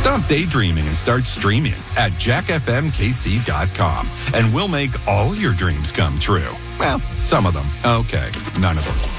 Stop daydreaming and start streaming at jackfmkc.com, and we'll make all your dreams come true. Well, some of them. Okay, none of them.